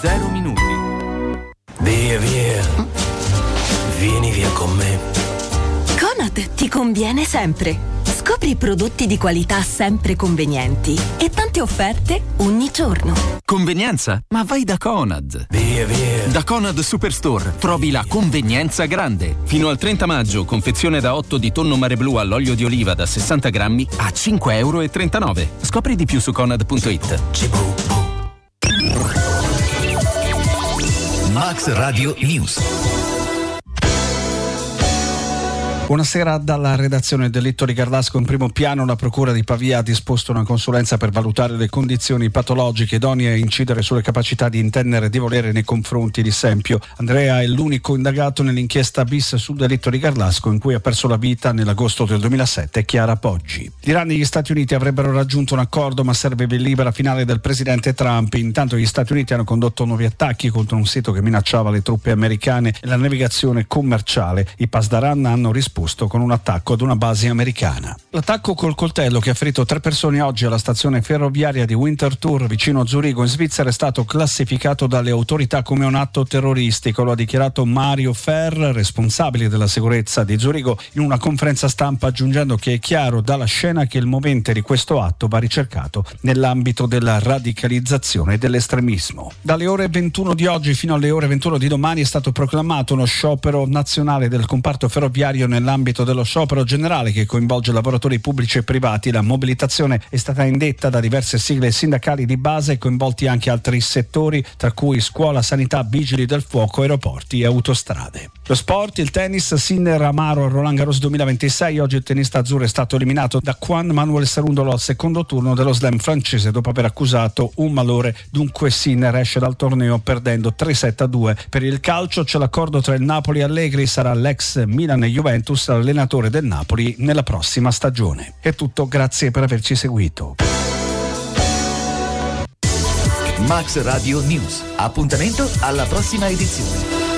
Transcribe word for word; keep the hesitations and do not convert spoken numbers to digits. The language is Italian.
zero minuti. Via, via. Vieni via con me. Conad ti conviene sempre. Scopri i prodotti di qualità sempre convenienti e tante offerte ogni giorno. Convenienza? Ma vai da Conad. Via, via. Da Conad Superstore trovi la convenienza grande. Fino al trenta maggio, confezione da otto di tonno mare blu all'olio di oliva da sessanta grammi a cinque e trentanove euro. Scopri di più su conad punto it. Max Radio News. Buonasera dalla redazione. Del delitto di Garlasco. In primo piano la Procura di Pavia ha disposto una consulenza per valutare le condizioni patologiche idonee a incidere sulle capacità di intendere e di volere nei confronti di Sempio. Andrea è l'unico indagato nell'inchiesta bis sul delitto di Garlasco, in cui ha perso la vita nell'agosto del duemilasette Chiara Poggi. L'Iran e gli Stati Uniti avrebbero raggiunto un accordo, ma serve via libera finale del presidente Trump. Intanto gli Stati Uniti hanno condotto nuovi attacchi contro un sito che minacciava le truppe americane e la navigazione commerciale. I Pasdaran hanno risposto con un attacco ad una base americana. L'attacco col coltello che ha ferito tre persone oggi alla stazione ferroviaria di Winterthur vicino a Zurigo in Svizzera è stato classificato dalle autorità come un atto terroristico. Lo ha dichiarato Mario Ferr, responsabile della sicurezza di Zurigo, in una conferenza stampa, aggiungendo che è chiaro dalla scena che il movente di questo atto va ricercato nell'ambito della radicalizzazione e dell'estremismo. Dalle ore ventuno di oggi fino alle ore ventuno di domani è stato proclamato uno sciopero nazionale del comparto ferroviario. Nell'ambito dello sciopero generale che coinvolge lavoratori pubblici e privati, la mobilitazione è stata indetta da diverse sigle sindacali di base, coinvolti anche altri settori, tra cui scuola, sanità, vigili del fuoco, aeroporti e autostrade. Lo sport, il tennis, Sinner Amaro al Roland Garros duemilaventisei. Oggi il tennista azzurro è stato eliminato da Juan Manuel Cerundolo al secondo turno dello slam francese dopo aver accusato un malore. Dunque Sinner esce dal torneo perdendo tre sette a due. Per il calcio c'è l'accordo tra il Napoli e Allegri, sarà l'ex Milan e Juventus allenatore del Napoli nella prossima stagione. È tutto, grazie per averci seguito. Max Radio News. Appuntamento alla prossima edizione.